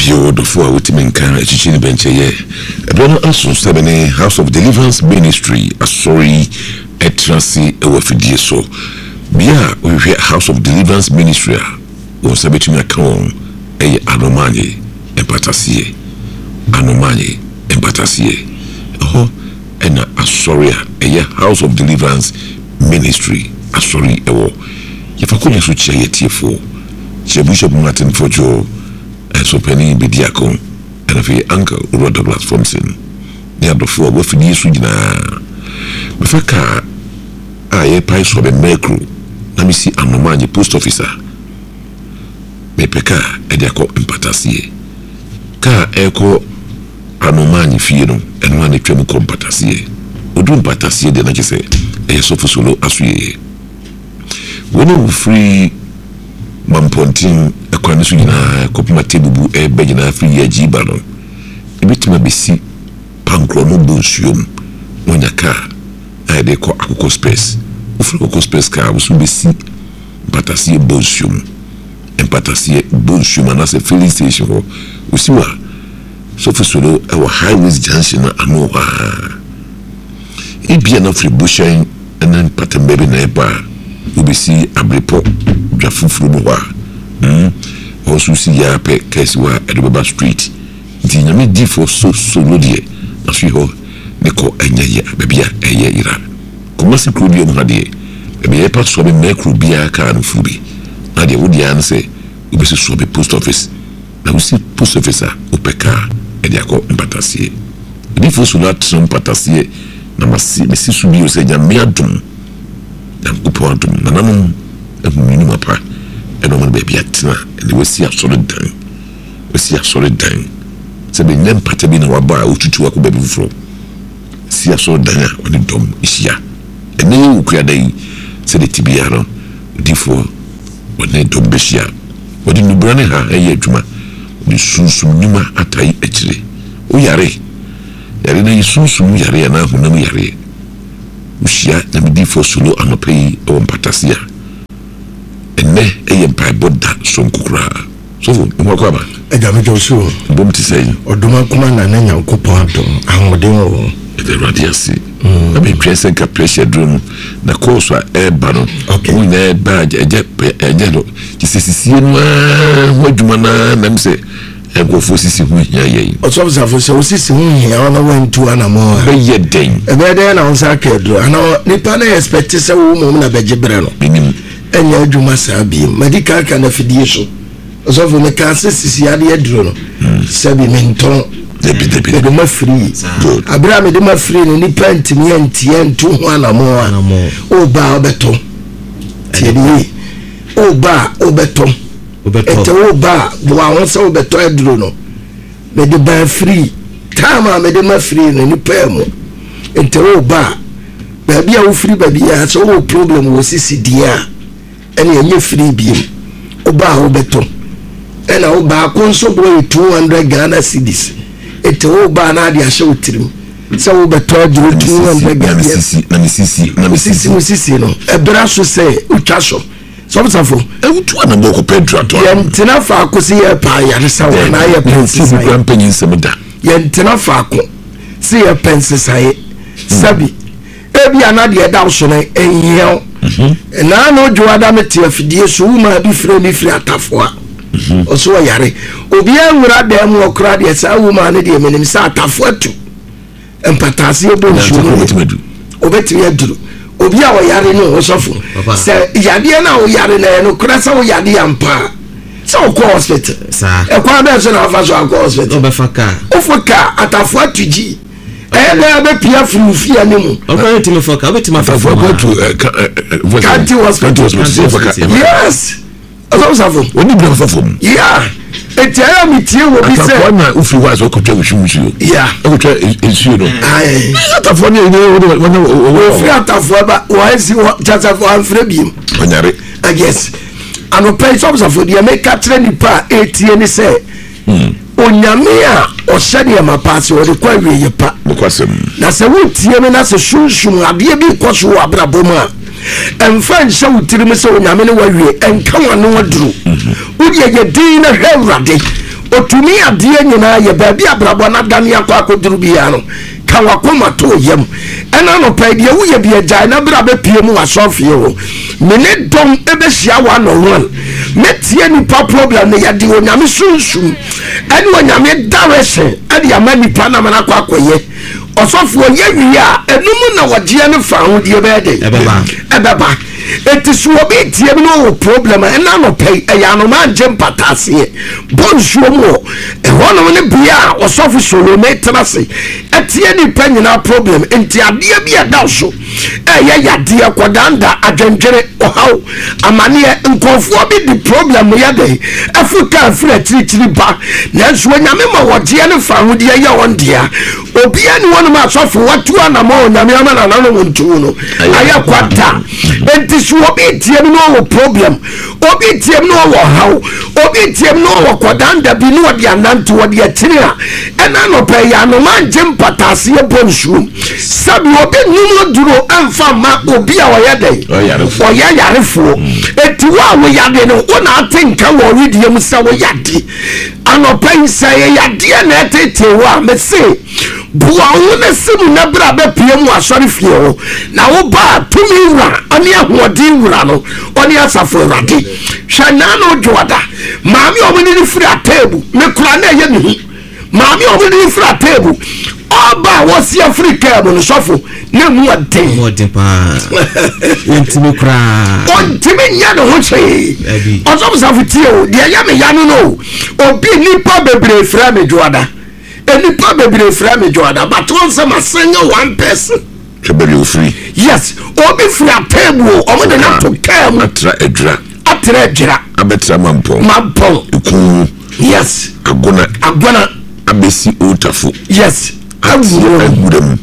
Beautiful with me can chichini benche ye. Ebrono aso sebene House of Deliverance Ministry asori etrasi ewafidie so. Bia we House of Deliverance Ministry o sebetimi akon eye anomanye empatasie. Anomanye empatasie. Ena asori eye House of Deliverance Ministry asori ewo. Yefakonya so chia yetifo. Chia Bishop Martin Fojo so penny be diakon and if uncle Rod Douglas Thompson near the floor with the issue before I pay so be macro let me see Anomaji post officer me peka e diako empatasie ka eko Anomaji fieno and one twem compatasie odu empatasie de na kise e so fusolo asuye when free Mampontin a quantina copima tebu a begina free a gibano. A bit may be see pancrono bonsium when a car I de call Aco space. Ufroco space car was be see Patasia bonsium and Patasia bonsium and as a filling station we see what so for solo our highways junction and no it be enough free bushing and then pattern baby neighbor. We be see a report Jafu from also see ya pe Keswa at Baba Street. Dinami di for so lodie. As we ho Nico Enya Babia Aya Ira. Commerce Cludium Hadie. Maybe a part so make Rubia can Fubi. Nadia would answer, we be so be post office. Now we see post officer Upeka and Yako Patasie. Before so not some Patasie, Namasi, Mrs. Subio said Yamiadum. Nankupontum nananum minimum pa and on baby atina and we see a solid down. We see a solid down. So be nem patabina waba ututu wako baby fro. See a solid down when the dom is here. And then you create day said the tibiano differ when they dom beshia. What in the brand ha a year juma the susum numa atai actually. O yare Yarina susum yare and I yare. Ushia na midi for solo anopai o mpatasia enne eyempa boda sonkukura so nwakwa ba ejamejo so bom ti say odoma kuma na nyankopon adom ahode wo the radiasi na be twese ka pressure drum na course a eba no we na ba eje do ti sesisie no wadwuma na mse ego fosisi hu hia yei oso bza so osisi hu hia ona wantu anamo be ye den e be den na onsa kedro ana nipa na expect se wo mum na begibre no minim enya adwuma sabi medical kana fidie so oso fo me ka sisi ade edro no sabi menton de ma free abra me de ma free no nipa ntimi entie ntu hu anamo o ba obeto tiedi o ba obeto ete wo ba wa won se wo beto eduro no me de ba free time me de ma free no ni pemo ete wo ba bia wo free ba bia so wo problem wo sisi dia ene enye free biem wo ba wo beto ena wo ba konso boy 200 Ghana cedis ete wo ba na dia hye otirim se wo beto eduro 200 Ghana na sisi no ebra so se utwa so Somsafo ebutu ana boko pedra to yentina fa ko si ye pa yare sawo na ye pensi sai kampanyin semda yentina fa ko si ye pensi sai sabi ebi ana de da so na enyew na no juada meti afidie so ma bi fre ni fre atafoa oso yare obi anwura da mu okra de sa wo ma ne de menim sa atafoa tu empatase ebo nsu obeti yaduru obi a oyare no osofo se yade na oyare na no kura sa oyade ampa se o ko hospital e kwa be so na fa so ko hospital obefaka ofaka atafo atuji na be pia frufi animu o ti me foka o ti ma fa go to kanti hospital yes osofo oni bi fa fom yeah etia mi tie wo bi se na ufi wa so ko twa wushu yeah o twa ensuo no ai atafo ni o fi atafo ba wa si tata fo anfre biem onyare I guess ano pay so dia make training pa etie ni se onyame a o hye ma pass o de kwa wie pa na se wo tie me na se shunshun ade bi kwaso wo abrabom a emfa nhyɛ wutirim sɛ onyame ne wawie enka wano waduru wodi ye din na hwɛ awurade otumi ade nyina ye baabi abrabo na dane akwa akoduru bia no ka wakoma to yam ena no pa de wo ye bia jai na bra be pie mu asofie ho mene dom ebe hia wa no wan metie ni pa problem ne yade onyame sunsum ene onyame direction ade amani pa na mana kwa akoye osofo ye wi a enum na wagye ne fa ho de be de ebeba etisu obi tie no problem ena no pay ya no man jem patase bonsuo mo e hono ne bia osofo solo me trase etie ni pa nyina problem enti ade bia da so ye yade akodanda adwendwere ohaw amane nkofo obi di problem ya de afrika afra chirichiri ba nanso nyame ma wogye ne fa ho de ya wondia obi ani wono ma asofo watu ana ma nyame ama na no wontu no aya kwata enti so obi tie no problem obi tie no wo haw obi tie no wo kodanda bi no de ananto wo de akiri a ena no pe ya no man jem patase e bonsu sabi obi numu duro amfa ma obi a wo yede oya yarefo eti wo yade no wona atenka wo ridie mu sa wo yade anopen say yade na tete wo me say bua wo ne simu na bra be pie mu asori fie ho na wo ba tumi wura ani ahodi wura no oni asafo rade hwana no joada maami omini firi atebu me kura na ye mi maami omini firi atebu oba wo si afrika bo no sofo na mu aden pa intimi kura ontimi nya no ho che ozo safo tie o de ya me ya no obi nipa bebre fira me joada enipa bebre fira me joada but once am senya one person kebere ofri yes obi free table o mo de na to kam atra edra abetra mampo eku yes agona abesi otafo yes agudem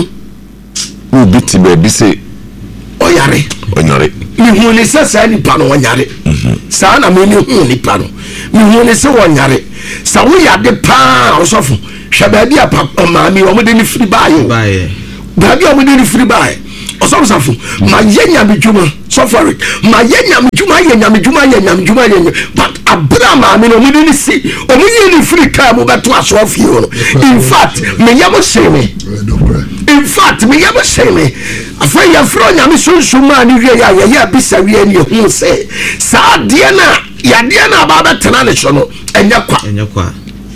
obi ti be se oyare mi hu ni se ni pa no oyare sa na me ni hu ni pa no mi hu ni se oyare sa wo ya de pa osofo hweba bi apa maami o mo de ni free bae babi o mo de ni free bae osofo ma yenya bidwuma sofari ma yenya bidwuma but abra maami no mo de ni si o mo ye ni free car mo beto asofie no in fact me yamo sheme afai ya fro nyame sunsuma ni wie ya bisa wie ni hu se sa de na ya de na ba betena ne so no enya kwa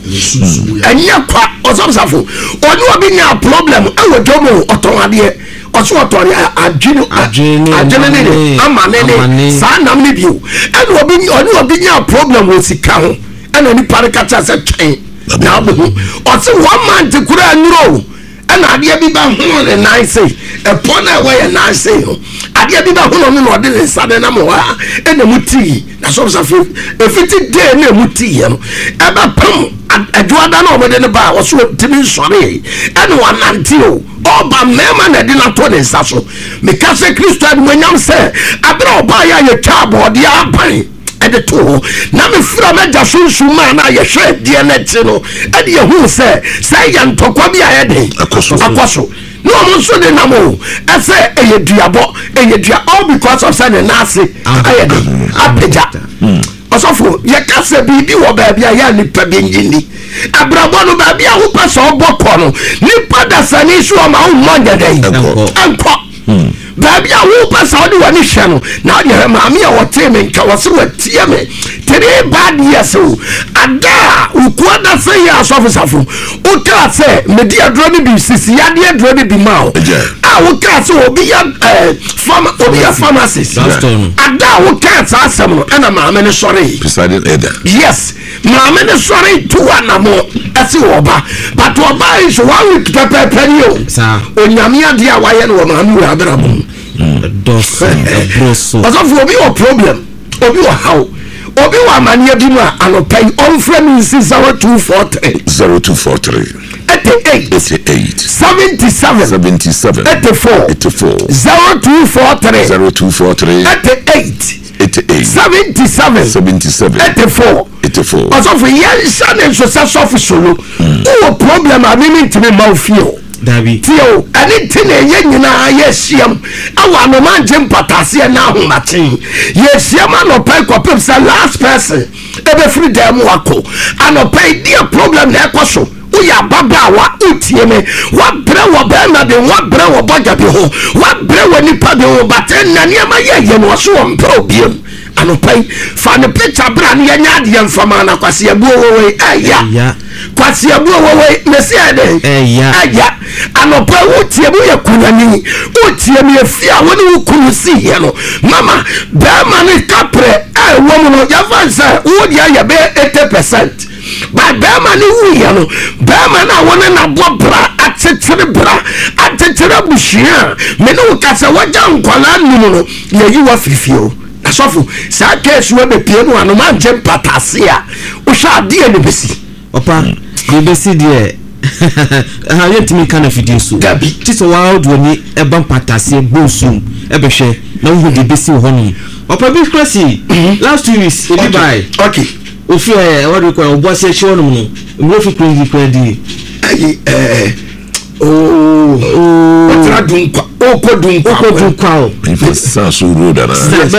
osofo oni obi nya problem e wodomo otonade oso otori adwene ne amane sa nam ne bio oni obi nya problem wo sika ho ena ni pare kacha se twen na abu oso 1 month kura nuro ena ade bi ba ho ne nice e pona we nice ho ade bi ba ho no ode ne sade na mo ha ena muti na so efiti day na muti ye no e ba pam adwoada na omede ne ba wo so timi sore ena wanante o oba mema na de na to ne nsaso me ka se Kristo adwanyam se abra oba ya ye twabo de apan ede to na me fura meja sunsuma na ye hwe de na ti no ede ye hu se ya ntokwa bi aye de akoso no mo so de namo ese eyeduabo all because of say na ase aye de apeja osofo ye ka se bibi wo ba bia ya ni pa benjini abrabo no ba bia ho pa so boko no ni pada sani so ma ho monja dai anko ba bia ho pa so de woni hwe no na de maami a wote me nka wo se watie me tere bad years o ada ukuada se ya asofo o ka se me di adro ni bi sisi ya di adro ni bi ma o o ka se obi ya pharmacist ada o ka sa asem no na maami ne sore presiding elder yes maami ne sore tu anamo ase oba but oba is 1 week pepeperi o onyame ade a waye no maami we abrabo dos broso asofo obi o problem obi o how obi wa mania bi mu anopai on frame 0243 88 77 84 0243 88 77 84 asofo yen shane so sofo solo o problem a mimi ntimi ma ofio Dabi. Tio, anything a yenina, yes, yam. I want no man Jim Patasia now, Martin. Yes, yaman no pay copies the last person. Every free them wako. And no pay dear problem there, Koso. Uya baba wa utieme. What brew or bema de what brew or baga beho. What brew any pabio, but then Nanyama yen was so on probium. And pay fan a picture brand yanyadian from Anna Quasia Bowe. Aya. Quasia Bowe, Messiah. Aya. And pay Utiamu Kunani. Utiemi a fear when you couldn't see yellow. Mama, Berman Capre, a woman of Javansa, would ya be 80%. By Berman, you Berman, I want to bobra at Terebra at Terebushia. Menu Casawajan Qualan, you are Fifio. Asofu sa case we be piano anu man jem patasia o sha de anibesi opa de besi de ha yentimi kana fidisu dabi tiso wild woni eba patasia bonsum ebehwe na wo de besi ho no opa bi classy last 2 weeks e bi buy okay ofi what we call obo se chiwo no mo fi crazy credit ayi otra dunkwa dunkwa ifasa so road ana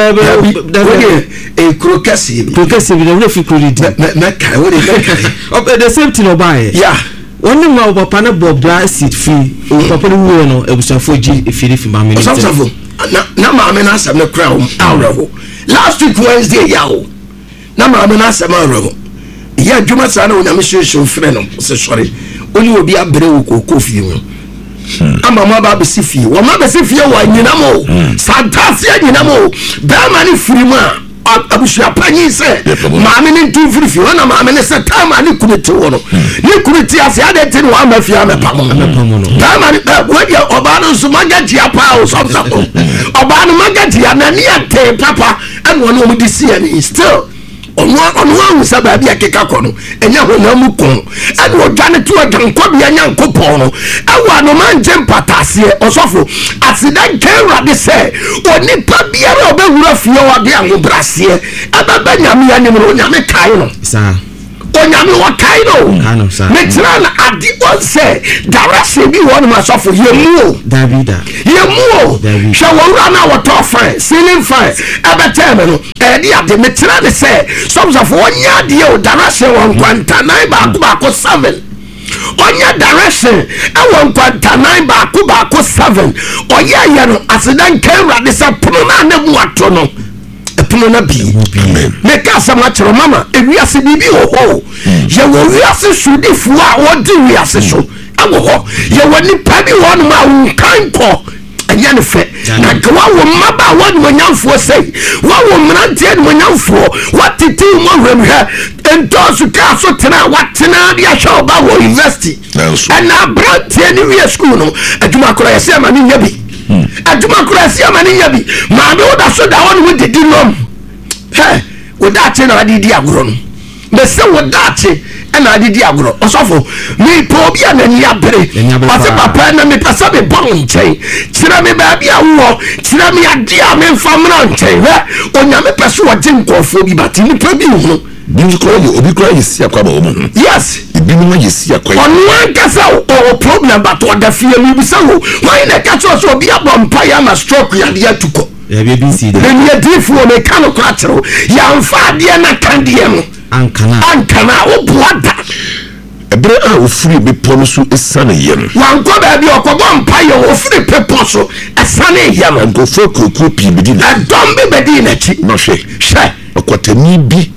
e krokasi bi na fi credit na kai we dey kai the same thing obai yeah one ma oba na bob da seat free o papa no wo no ebusafo gi efiri fi ma me ni osafo na ma me na asem na kra awreho last week Wednesday yawo na ma me na asem awreho ya djuma sa na onyame hwehwe frɛ no se sɔre oni obi abre wo kokɔ fie mu ama ma ba besi fie wo ma besi fie wo anyina mo santase anyina mo ba ma ni firi mu a abusua panyi se ma me ni ntu firi fie na ma me ne se ta ma ni kunete wo no ni kunete ase ade te no ama fie ama pa mo ba ma ni wo dia oba no so magaji apa o so oba no magaji anani ate papa eno no mo di sie ni still onu saba bia keka kono enya ho na mu kon ade odwane to odwanko bia nya nkopon no awa no manje mpatase osofo accident can de say oni pa bia ro be wura fie wa de ahobrase ababa nyame anim ro nyame kai no sa onyame wa kai no me tira na adi on say direction bi won ma sofo yemu davida yemu hwe wura na water fine ceiling fine abatem no edi ade me tira de say some of onya de o direction won kwanta nine ba ko 7 onya direction e won kwanta nine ba ko 7 oya ye no accident can rade say puno na na mu ato no epuno na bi me ka sama chero mama ewiase bibi ho ye wo wiase sudifu a wodi wiase so awo ho ye woni pa bi won ma wo kan ko anya ne fe na kwa wo maba won manyamfo sei wo mrantie ne manyamfo watiti mo hwemhwe entosu ka so tena watena dia show ba wo university na brantie ne wi school no adwuma kora yesi ama ni nyabi adwuma kora yesi ama ni nyabi ma be woda so da won we didi nom he woda che na adidi agoro no be se woda che na adidi agoro osofo mi po bia na ni abere ase papa na me pesa be bon nchen kira me ba bia wo kira me adia me famra nchen he onyame pesa wo je nkofo bi bati ni pa bi hu obi kura yesi akwa ba omo yes ibi no yesi akwa onwa kasa o problem but what the fear me bi say wo why na ka so obi abompa ya ma stroke ya de atuko ya be bi si de ni adifu o me kanu kra chero ya mfa de na kandie no ankana wo boada ebre a ofuri be polo so esane yem wanko ba bi okobo mpa ye ofuri pepo so esane yem ngo fokuku pi bidi na adom be bedi na chi no hwe okwatani bi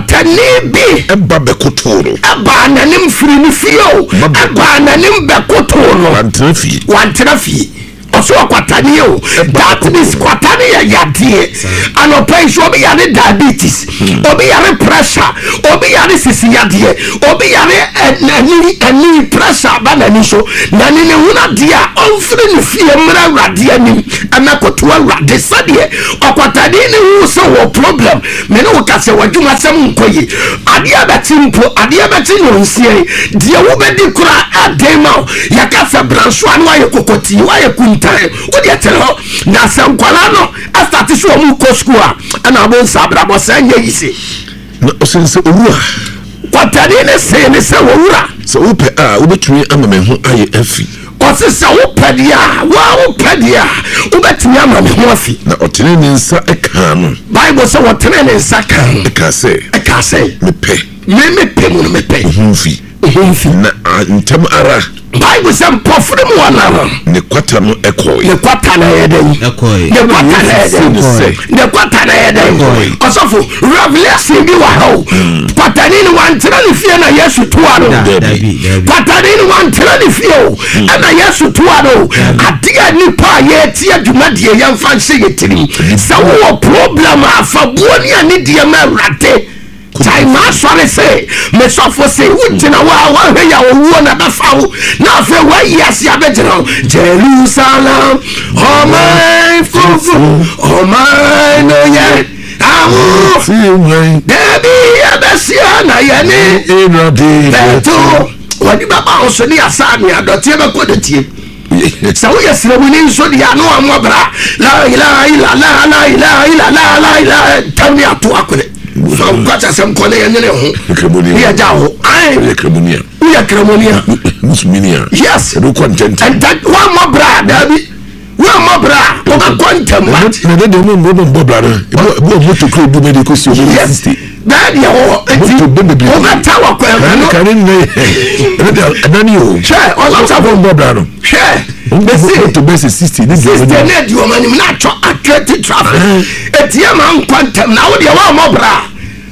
eba be kotoro aba nanim firi ni fio aba nanim be kotoro wantra fi oso kwatani o that is kwatani ya yade ano pension obi yare diabetes obi yare pressure obi yare sisi yade obi yare ani pressure ba na ni so na ni ne huna dia onfiri ni fie mra rade anim anakoto rade sade okwatani ni hu so wo problem me no ka se wadwuma sem nkoyi ade abatimpo ade abati no nsie dia wo be di kura adema yakasa brancho anu aye kokoti waye kunta what you tell her na san kwala no after so mu ko school ana bo sabra bo sanye yisi no sense owura kwatani ne se wo wura so upe a ubetumi ama me ho aye afi ɔsesa wo pɛdia wo pɛdia wobɛtumi ama me ho afi na ɔtene ne nsa ɛka no Bible sɛ wɔtene ne nsa ka ɛka sɛ mepɛ mu no mepɛ ho fi na ntɛm ara Bible sɛ mpɔfore mu wɔna no ne kwata no ɛkɔe ne kwata na yɛ dɛn ne kwata na yɛ dɛn ɔsɔfo revelation bi wɔ ha o kwatani ne wantena ne fie na Yesu toa no kwatani ne wantena ne fie o ɛna Yesu toa no adeɛ nipa a yɛti adwuma deɛ yɛmfa nhyɛ yɛ tirim sɛ wowɔ problem a afabuo ne ani deɛ ma Awurade time asɔre se me sɔfo se wogyina wo a wahwɛ ya owuo na bɛfa wo na afei wayi ase abɛgyina wo Jerusalem ɔman fufu ɔman no yɛ awo dabi yɛbɛsia na yɛne bɛto wɔde bɛba wo so ne yɛsa ne adɔteɛ bɛkɔ dɔtie sɛ woyɛ srɛmuni nso deɛ ano ammɔbra la ilaha illa la ilaha illa la ilaha tam ne ato akone so kwacha sem kole yenene ho krimonia ja ho ai krimonia uya krimonia musminia yes do content and that one more bra dabi one more bra o ka content na de mo bra bo moto kro du me de ko si o 60 that ya ho o ka tawa ko kan ne adani o che o la ta bo bra no che besi to besi 60 ni de di o mani na cho akati traffic etia man quantum na wo de wa mo bra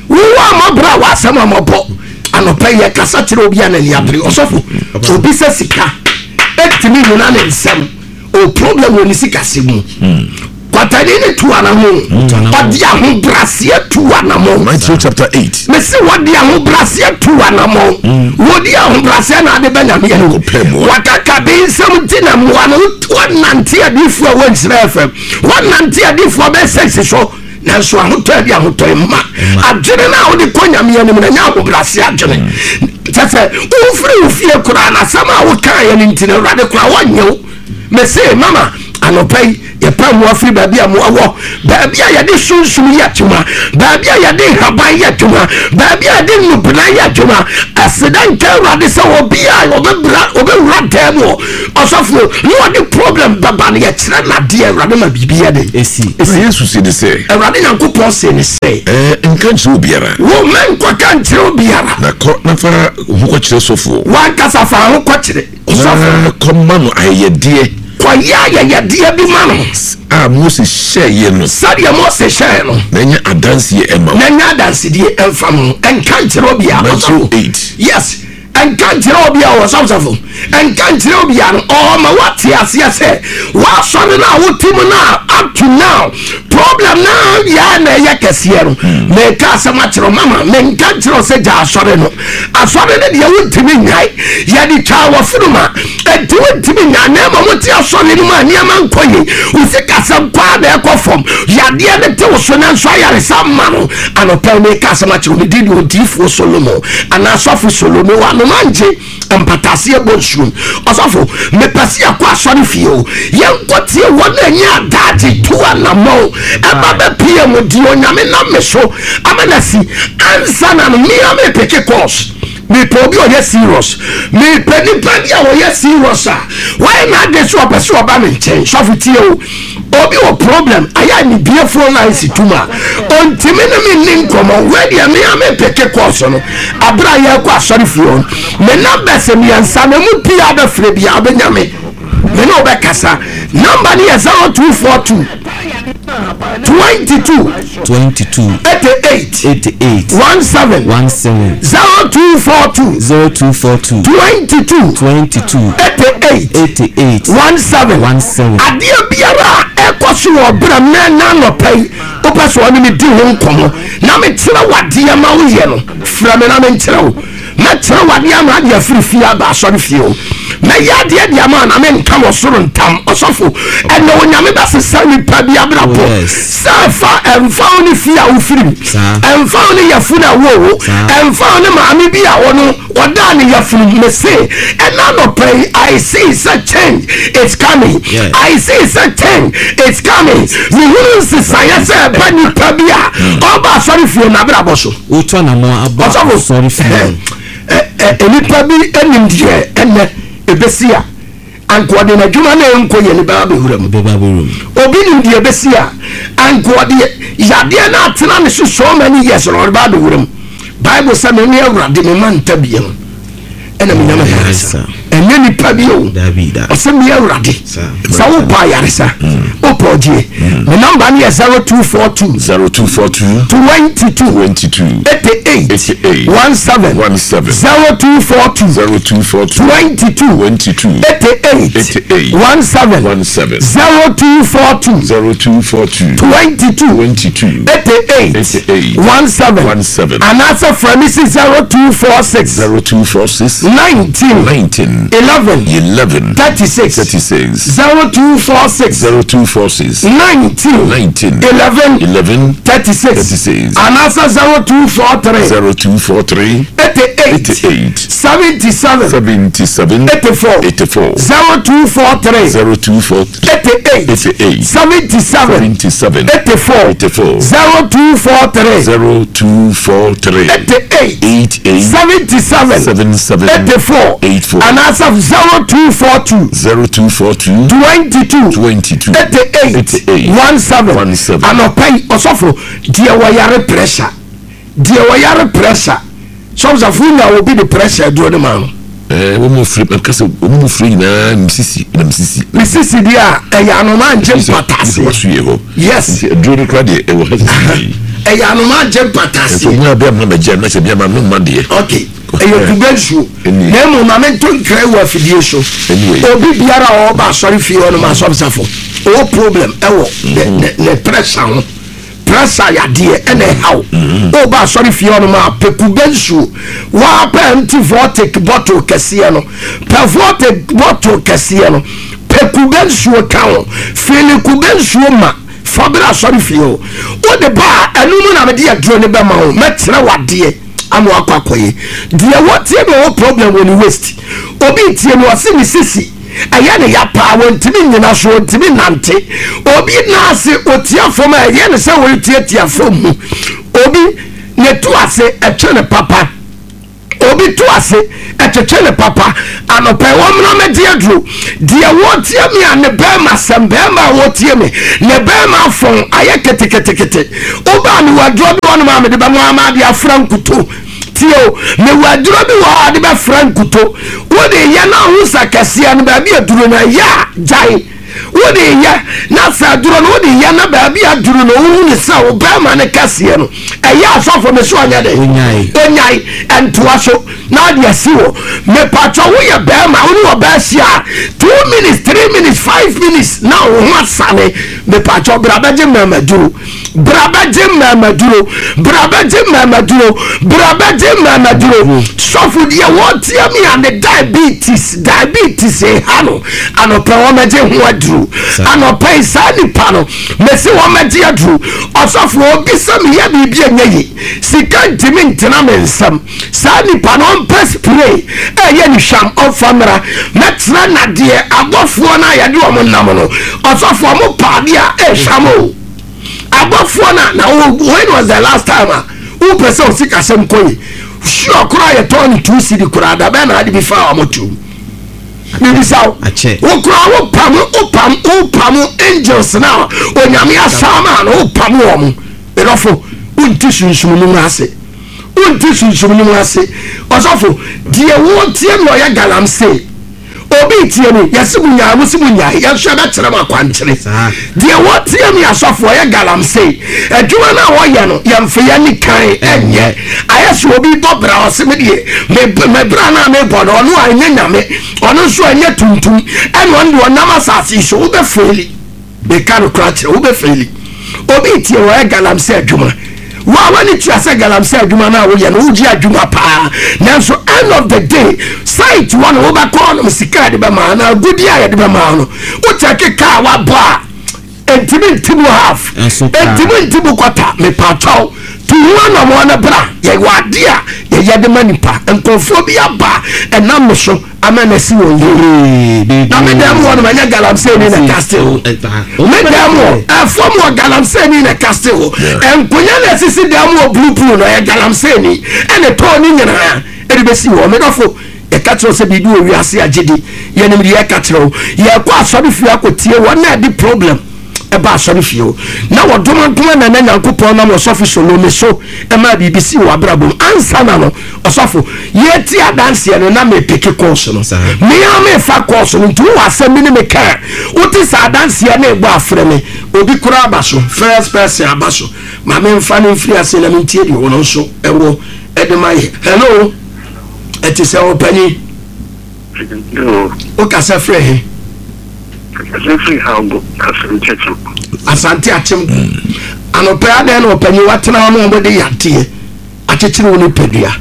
wa asema mobo anopa ye kasa kire obi anani abere osofo obi se sika etimi no na ne nsem o problem woni sika semu kwatani ne tuana mo odi aho brasie tuana mo Matthew chapter 8 me se wodi aho brasie tuana mo wodi aho brasie na ade benya me wakaka bi nsem tina mo wana wonante adifu a wonsira fm wonante adifu be sexy so nanso ahotɔ bi ahotɔ ma adwene na wode konya me anim na nya ahobrase adwene tete ufiri ufie kura na sama wo kan ya ntina Awurade kura wonyew me say mama anopai ye pa mo afiri ba bia mo awo ba bia ye de sunsun ya tuma ba bia ye de haban ya tuma ba bia de nubna ya tuma accident Awurade se obi a obewura temo osofo no de problem baba ne ye kire na de Awurade ma bibia de esi Yesu se de se Awurade Nyankopɔn se ne se nka nkyerɛ obiara wo men kwa kan kyerɛ obiara na kɔ na fa ho kɔ kyerɛ sofo wa kasa fa ho kɔ kyerɛ sofo kɔma no ayɛdeɛ ya dia bi ma no a Moses hyɛ no sadia Moses hyɛ no na nya adanse ɛma na nya adanse die ɛmfa no ɛnka nkyerɛ obiara Matthew 8 yes ɛnka nkyerɛ obiara wɔsɔfo ɛnka nkyerɛ obiara ɔma wate aseɛ sɛ wasɔre na wotim na up to now problem na ya na ɛyɛ kɛseɛ no meka asɛm akyerɛ mama menka nkyerɛ sɛ gya asɔre no asɔre no deɛ wontimi nyae yɛde twa wɔforoma ɛnti wontimi nyae na ma wote asɔre no mu a nneɛma nkɔ ye wosi kasɛm kwaa na ɛkɔ fam yadeɛ ne te wo so na nso ayaresa ma no anɔpɛ meka asɛm akyerɛ ne di de odiifoɔ Solomo anaa sɔfo Solomo wa no mangye mpataseɛ bonsuom ɔsɔfo mepɛse akɔ asɔre fie o yɛnkɔtie wɔn a ɛnyɛ adagye to anamɔ ɛba bɛpie mu di onyame nam me so amanasi ansa na no mea mepeke course mepɛ obi ɔyɛ serious mepɛ nipa bi a ɔyɛ serious a wɔyɛ na ade so ɔpɛ so ɔba me nkyɛn sɔfo tie o obi wɔ problem ayɛ ne bie phone line si tuma ontimi ne me ni nkɔmɔ wɛdeɛ mea mepeke course no abra yɛkɔ asɔre fie o me numbers miɛnsa na mu pia bɛfrɛ bia wobɛnya me ne wobɛkasa number ne yɛ 0242 22 88 17 0242 22 88 17 adeɛ biara ɛkɔ so wɔ bra na nɔpɛi wopɛ so ɔne me di ho nkɔmmɔ na mekyerɛ wadeɛ ma woyɛ no frɛ me na menkyerɛ wo mɛkyerɛ wadeɛ ama adeɛ firi fie aba asɔre fie o mɛyɛ adeɛ deɛ ma na menka wɔ soro ntam ɔsɔfo ɛnɛ onyame bɛsesa nipa bi abrabɔ sɛ ɛmfa wo ne fie a wofirim ɛmfa wo ne yɛfunu a wowo ɛmfa wo ne maame bi a wɔ no ɔdaa ne yɛfunu mese ɛna nɔpɛi I see sɛ change it's coming I see sɛ change it's coming mehunu nsesaeɛ sɛ ɛba nipa bi a ɔba asɔre fie na abrabɔ so ɔsɔfo nipa bi anim deɛ ɛnɛ ebesi a ankode na dwuma na enko ye ne ba bewuram obi nim de besi a ankode yade na atena ne so many years no ba bewuram bible say me awurade me man tabie ena me nyama yaresa enya ni pabio ose me awurade sa wo pa yaresa o poje me number ni 0242 0242 22 88 17 0242 22 88 17 0242 22 88 17 and answer from Mrs. 0246 19 11 36 0246 19 11 36 and answer 0243 88 77 84 0243 88 77 84 0243 88 77 84 and answer 0242 22 88 17 and opay osofo dia wayare pressure some of who will be the pressure do the man womo free because womo free na msisi dia eyanoma nje patase yes do the crowd e wo eyanoma nje patase so mo abia ma je na se bia ma no made okay eyo kubensu na mo ma mento nkrai wa fidie so obi biara o ba sorry fie ono ma so bsafo o problem ewo the pressure pressure ya die ene how o ba sorry fie ono ma pekubensu wa pa antivotic bottle kese no pervotic bottle kese no pekubensu kawo fili kubensu ma fabra sorry fie o de ba anu na me de adro ne be ma o metre wade amo akwakoye die what no problem when waste obi tie no ase ni sisi aya ne ya pa wontimi nyina so wontimi nante obi na ase otia fom aya ne se wo tia fom obi ne tu ase etwe papa obi tu ase etwe papa anope wo mna me die dro die wotie me ane be ma sembe ma wotie me ne be ma fon aya kete oba ni wadro bi wonu ma me de ba mo ama dia frankuto tio me wadro bi wa de ba frankuto wo de ya na hu sakasia no ba bi aduro na ya jai wo de ya na sa aduro no wo de ya na ba bi aduro no hu ni sa wo ba ma ne kasia no eya asofo me so anya de onyai entoaso na de asiwo me pacho wo ya ba ma wo ni wo ba sia 2 minutes 3 minutes 5 minutes na wo ho asane me pacho brabaje mamaduro sofu dia wotia me and diabetes e hano anopa wo meje ho aduru anopa isani pano mesi wo meje aduru osofu obi sam ya bibia nyayi sika ntimi ntena mensam sani pano spray ye ni sham ofamra metra na de agofo na ya de wo nam no osofu mo paadia shamo abofona na when was the last time who person sika sem koyi sure kura ye turn 2 cedi kura da be na ade bi fa amotu ni saw wo kura wo pam angels now onyame asama na wo pam wo mo erofo unti sunsun mu ase osofo die wo tie no ya galamse obi tie ni yesibunya musibunya ya hwe ba tere makwankyere de wo tie mi asofo ya galamse adwuma na wo ye no ya mfe ya ni kan enye ayeso obi dobra oseme de me bra na me bodo ono anya nyame ono so anya tuntum ene on de onam asase so wo be feli be kan kratre wo be feli obi tie wo ya galamse adwuma wani tiase galamse adwuma na wo ye no uji adwuma pa nanso end of the day site one wo ba call no sika de ba ma na gudi aye de ba ma no wo take ka wa ba entimu half entimu kwata me patrol to one of one bra ye wade a ye de manipa enkofo bi aba enam so amanasi wo ye na me dem wo no manya galamse ni na castle me dem wo afom wo galamse ni na castle enkonya na sisi dem wo blue pool no ye galamse ni ene to ni nyina e de besi wo me dofo e ka tro se bi du wi ase agede ye nim de ye ka tro ye kwa asori fie akotie won na di problem e ba asori fie o na wodom na nyankopon na osofo Solomon so e ma BBC wo abrabom ansa na no osofo ye ti adanse no na me peke course no me ya me fa course no tu asemi ni me ka uti sa adanse na egbo afre me obi kura abaso first person abaso ma me mfa no mfiri ase na me ntie di wono so ewo edemai hello eti se opani o ka se frɛ he asante atem anope ade no opani watena no obode yate akekere woni pedua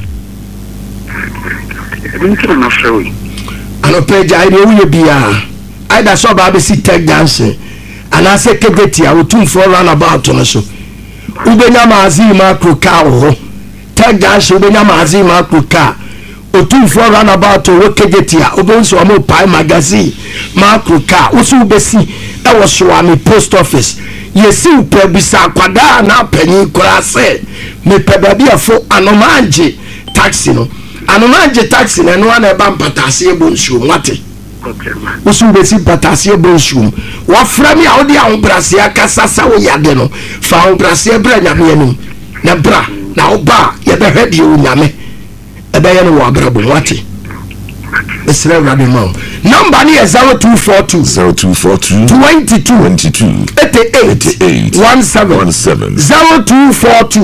anope jai ne wuye bia aida so ba be si tech dance ana se kegeti a otumfo run about no so ubenya maazi macro car ho tech dance ubenya maazi macro car otumfo run about wo kegeti a obonso amo pai magazine macro car usu besi e wo so ami post office yesi upebisa kwada na panyi kura se me pebabi afo anomanje taxi no anomanje taxi na no na ba mpatase ebonsu nwate usu besi mpatase ebonsu wa frami a odi a brase akasasa wo yade no fa brase bra nyame anim na bra na oba ye be hwede o nyame ebe ye no wa bra bo nwate Esre Radimon. Number ni 0242 22 88 17 0242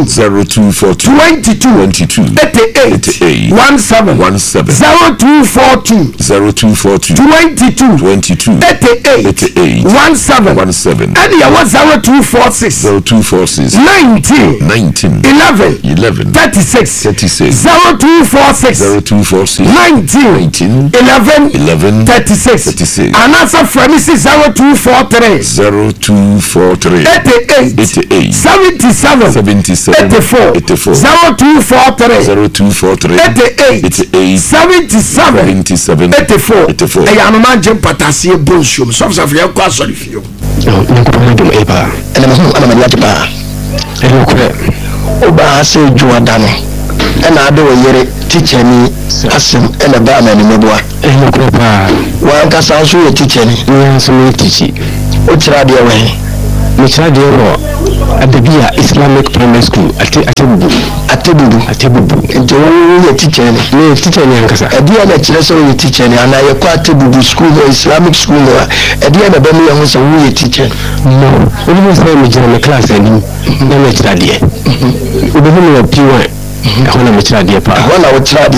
22 88 17 0242 22 88 17 and ya 0246 19 11 36 0246 19 11 36 and answer from 0243 88 77 84 0243 88 77 84 e ya no manje patase bonshum so so fia kwa so fio nko eba ene mo ana manya tipa ene ko oba se juadano ena ade wo yere teacher ni asem ena ba ma ni meboa ene ko pa wa ka sa so ye teacher ni ya so ye teacher o tira de we mi tira de ro adabia Islamic primary school atebubu njo ye teacher ni ankasa adia na tira so ye teacher ni ana ye kwa atebubu school no Islamic school no adia na ba mi ho so ye teacher no oni mo say mi jira na class ani na me tira de obi mi P1 ehona mutira die pa ehona utira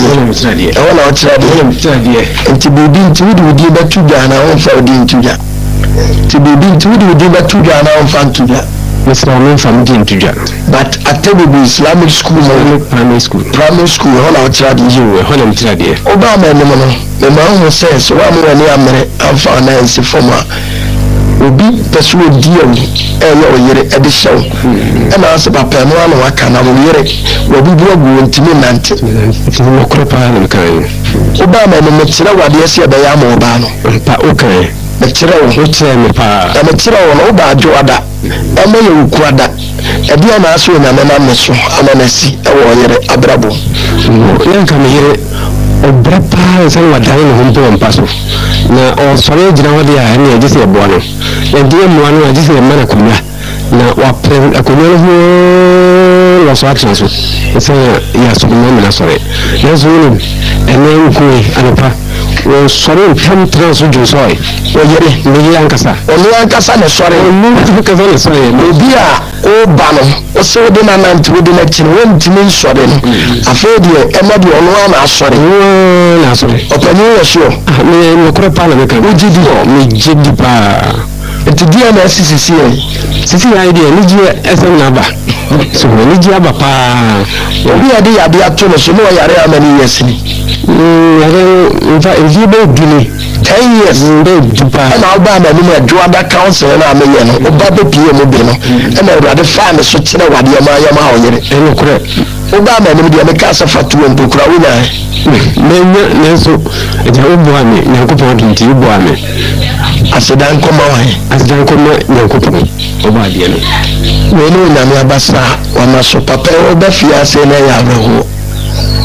die enti bibi nti wudi batuja na onfa odi ntuja ti bibi nti wudi batuja na onfa ntuja Islamic family ntuja but atebu Islamic school no primary school ehona utira die oba ma ni mo no me ma ho sense wa mo ni amere amfa na ensi forma obi pesuo diam eyo yere edishaw ena ase papa no ana waka na wo yere wo bibu agu ntimi nante no kropa na kan oba ma no metira wade ase be ya ma oba no pa okay metira wo hoche me pa na metira wo no oba ajoada ema ye ukuada edia na aso na na meso amanasi ewo yere abrabo yanka me yere obrapa san wadane no humpo mpaso na o sore jina wadi ya ni ajise ebo no e die mo no ajise mana kunya na wa pre akonya ho lo so action so ese ya so mo na sore na so ni ene ku anopa o sore tam trans jo so o yere ni yankasa na sore ni ka na sore obi a o ba no o se de na nanti wo de na chine wo ntimi sore no afodie emade ono na sore na sore opani yo sure me kure pa na me kan ujidi me jidi pa etidia na sisi ya idea ni je esem na ba so ni je aba pa obi ade ya de ato no so no yare amani yesini yare infa eji be duni 10 years be dupa na oba na ni me juada council na me ye no oba be pie mo be no na urade fa me so kire wade ya ma oyere eno kure oba na ni de me ka safa tuwo mpokura wo na me so eja obo ami nyankopon dinti obo ami asidan koma nyankopon oba de no we no na me abasa wa na so papa oba fia se na ya reho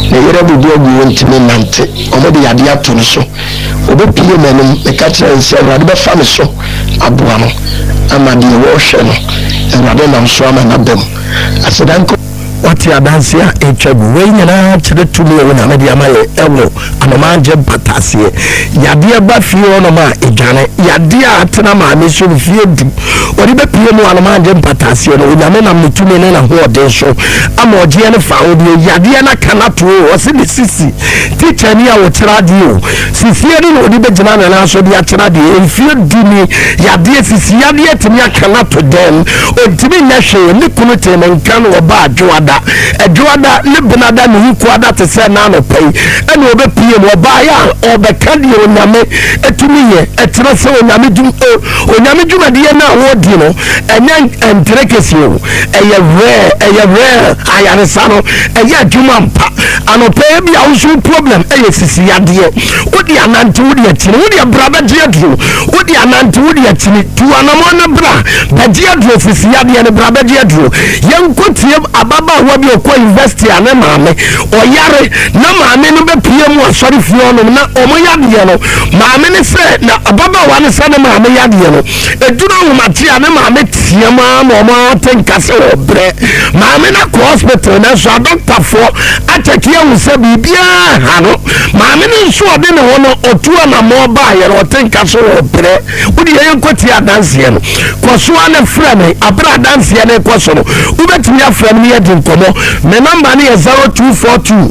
na yere bubu agu ntimi nante omo de yade ato no so obepie manum me ka kire nse awrade be fa me so aboa no ama de wo hwe no awrade nam so ama na bem asedanko wati adanse a etwagu we nyina kire tumi wo na me ama ye ewo anomanje patasie yade ba fie ono ma edwane yade atena ma me so fie di odi be pie mu anomanje patasie no nyame na mutumi ne na ho de so ama oje ne fa odi yade na kanato o se de sisi teacher ni a wo kira di o sisi ni odi be gina na so di a kira di fie di ni yade sisi yade etimi akanato dem ontimi na hwe ni kunu te ne nkan wo ba adwoada adwoada ne benada ne hukwada te se na no pai ene obepie mo ba ya obekadi onyame etumi ye etere se onyame dwuma de na wo di no enya entrekesi o eye rare ayare sano eye adwuma mpa anope bia wo problem eye sisi yade wodi anante wodi atire wodi abraba de adru wodi anante wodi atire tu anamo na bra baje adru sisi yade ne braba de adru yenkotie ababa wa bi okọ university ane maame oyare na maame no be pie mu asori fie no na omo yade no maame ne se na ababa wa ne se na maame yade no eduna humati ane maame tiama na omo tenkase obre maame na ko hospital na so doctor for achekie hu se bibia ha no maame ne nso ode ne ho no otua na mo ba ye no tenkase obre udi yenkoti adanse no koso ane frame abra adanse ne koso no ubetimi aframe ne yedi nkomo my number is 0242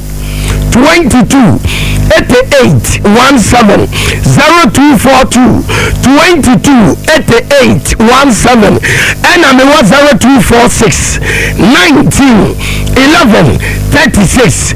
22 88 17 0242 22 88 17 and I'm 0246 19 11 36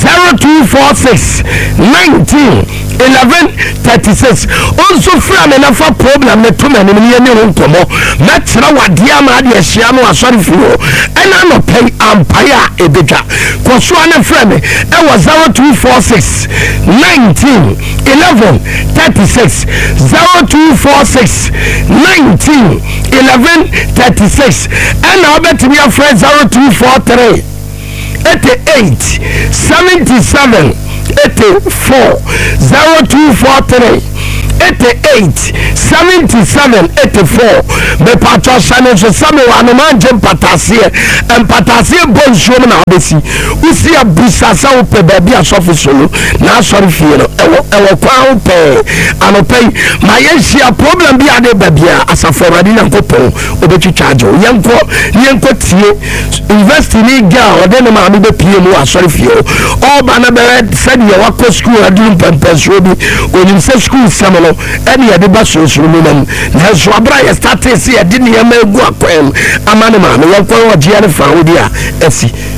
0246 19 11 36 also from enough problem me to me ni nkomo na tira wadia ma de ahia no asori fio ena no pay empire ebedwa koso na frame e was 0246 19 11 36 0246 19 11 36 and obetimi afre 0243 88 77 84 0243 88 77 84 me patro sane so same wa no manje patasie empatasie bonso na obesi usi abusa sa ope baby asofu solo na sorry fie no ewo kwa ope anopai ma yenhia problem bi ade babia asaforadi na nkopon obetu charge yenko tie invest ni girl ode ne ma be pie mu asori fie o ba na be said ye wako school adu pempesro bi onim se school samolo ene ye de ba so mu nam na so abra ye start se ye de ne ma egu akwem amane ma me yenko o je ne fa odi a esi